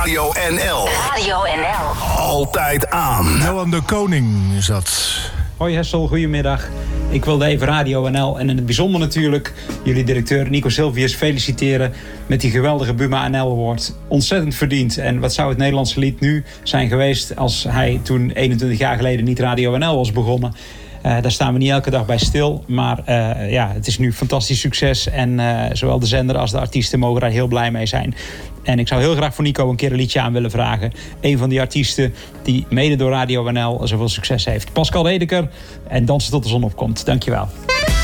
Radio NL. Radio NL. Altijd aan. Johan de Koning is dat. Hoi Hessel, goedemiddag. Ik wilde even Radio NL en in het bijzonder natuurlijk jullie directeur Nico Sylvius feliciteren met die geweldige Buma NL Award. Ontzettend verdiend. En wat zou het Nederlandse lied nu zijn geweest als hij toen 21 jaar geleden niet Radio NL was begonnen. Daar staan we niet elke dag bij stil. Maar het is nu fantastisch succes. En zowel de zender als de artiesten mogen daar heel blij mee zijn. En ik zou heel graag voor Nico een keer een liedje aan willen vragen. Een van die artiesten die mede door Radio NL zoveel succes heeft. Pascal Redeker en Dansen tot de zon opkomt. Dankjewel.